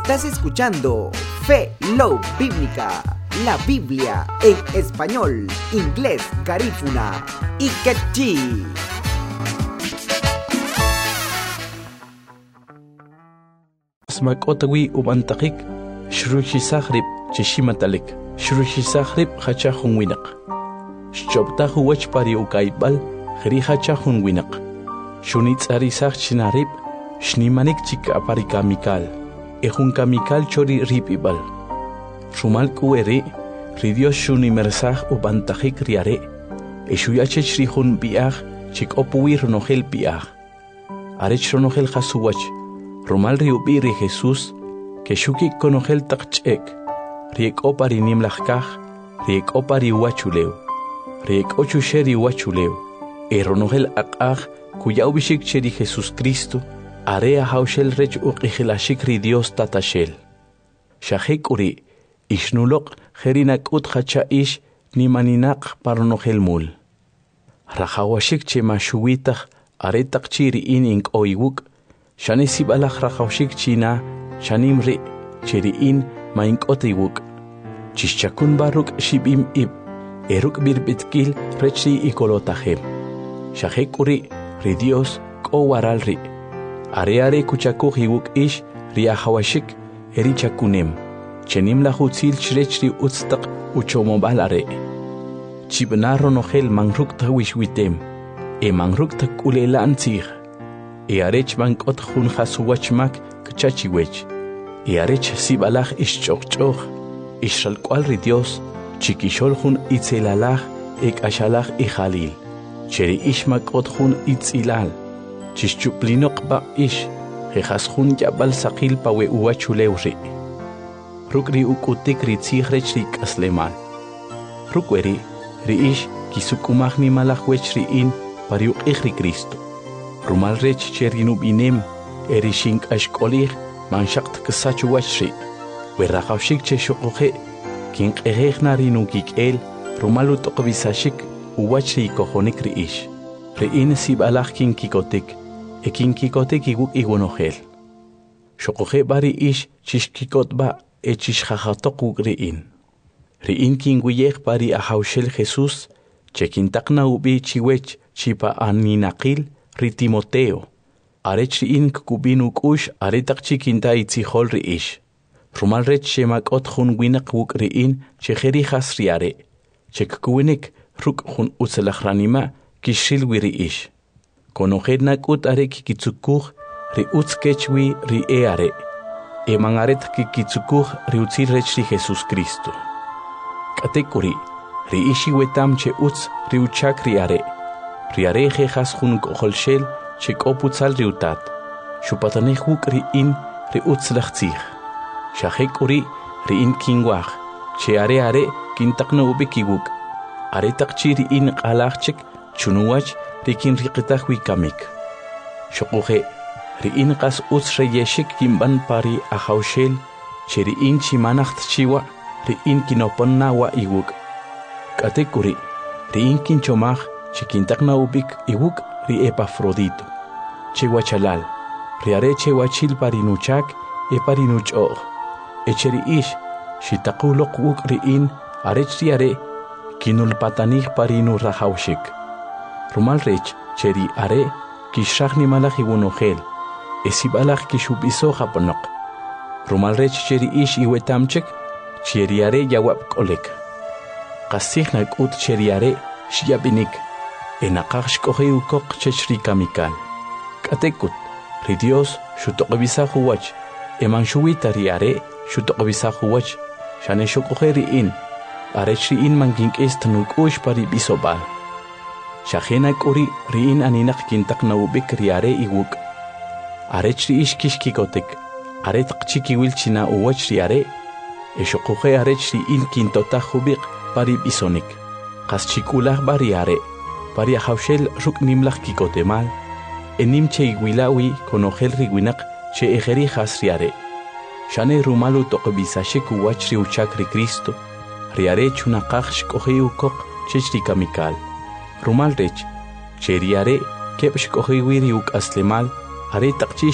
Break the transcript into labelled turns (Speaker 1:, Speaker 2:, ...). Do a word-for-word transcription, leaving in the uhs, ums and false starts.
Speaker 1: Estás escuchando Fe Love Bíblica, la Biblia en español, inglés, garífuna y quechí.
Speaker 2: Smakotwi ubantakik, shruchisakhrib, chishimatalik, shruchisakhrib hachahun winak. Shchoptahu wachpari ukaibal, hri hachahun winak. Shunitz arisak chinarib, shnimanik chik aparikamikal, ehun kamikal chori ripibal. Rumal kuere, ridios shunimersah ubantakik riare, eshuyachech rihun biach, chik opuir nohel biach. Arech ronohel hasuwach. Rumal riubiri Jesús, que shuki konogel takchek, riek opari nimlachkaj, riek opari wachuleu, riek ochusheri wachuleu, e ronogel akaj, kuya ubishik cheri Jesús Cristo, area haushel rech uqihilashik ri Dios tatashel. Shahek uri, ishnulok jerinak ut hachaish nimaninak paronogel mul. Rajawashik che mashuwitaj, aretak chiri in ink oiwuk, Shani sibalach rachawshik china, shanim ri, cheri in maink otiwuk. Chishchakun baruk shibim ib, eruk birbitkil rechi ikolotahem. Shahek uri, ri Dios, ko waral ri. Are are kuchaku hiwuk ish, riahawashik, eri chakunem. Chenim la hutzil chrechri utstak uchomobal are. Chibnaro nohel mangruk tawish witem, e mangruk tak ulela antzir. E arech bankot hun hasuwachmak kchachiwech. E arech sibalach ishchokchoch. Ishal cual ri Dios, chikishol hun itzelalach ek ashalach i jalil. Cheri ishmakot hun itzilal. Chischuplinok ba ish. Jejas hun yabal sakil pawe uachuleuri. Rukri ukutik ri tzichrech ri kaslemal. Rukweri, ri ish kisukumach ni malachwech ri in pariuk ichri Cristo. Rumal rech cherinu binem, erishink ashkolir, manshakt kasachu wachri. Werrachawshik che shokohe, kink erechnarinu kikel, rumalu tokobisashik, uwachri kohonik riish. Rein sibalach kin kikotik, e kin kikotik iguk igunohel. Shokohe bari ish chishkikot ba, e chishhahatokuk rein. Rein kin guyek bari ahaushel Jesus, chekintakna ubi chiwech chipa aninakil, ri Timoteo, arech in kubinu kush aretak chikinta itzihol ri ish. Rumal rech shemakot hun winak wuk ri in cheheri has riare. Chek kuwinik ruk hun utzelachranima kishil wi ri ish. Konojed nakut are kikitsukuch ri utzkechwi ri eare. E mangaret kikitsukuch ri utzir rech ri Jesus Cristo. Katekuri, ri ishi wetam che utz ri uchak riare. Riare jejas jun koholshel, chek oputzal riutat. Shupatane huk ri in ri utzlachtzich. Shahek uri ri in kingwach. Che are are kintakna ubikiwuk. Are takchi ri in qalachchek, chunuwach ri kin riqitach wikamik. Shokuhe ri in qas utz reyeshik kimban pari ahaushel, che ri in chimanacht chiwa, ri in kinoponna wa iwuk. Katekuri, ri in kinchomach, chikintakna ubik iwuk ri Epafrodito. Chewachalal, riare chewachil parinuchak e parinuchoch. Echeri ish, shitakulok wuk ri in, arech riare, kinulpatanich parinu rahaushik. Rumal rech, cheri are, kishachni malach iwunohel, esibalach kishubiso japonok. Rumal rech cheri ish iwetamchek, cheri are yawap kolek. Kasihnak ut cheri are, shiabinik. Enakach kohe ukok chechri kamikal. Katekut, ri Dios, shutokobisa huwach, eman shuwita riare, shutokobisa huwach, shane shokohe ri in, arechri in mangink est nukush pari bisobal. Shahenak uri ri in aninak kintak na ubik riare iwuk. Arechri ish kishkikotek, aretak chiki wilchina uwach riare, e shokohe arechri in kintota hubik pari bisonik. Kas chikulah bariare. Paria haushel ruk nimlach kikotemal, enim che iguilawi konogel riguinak che ejeri hasriare. Shane rumalu tokobisashik uwachri uchakri Cristo, riare chunakach shkohe ukok chechri kamikal. Rumal rech, che riare kep shkohe wiri uk aslemal, are takchi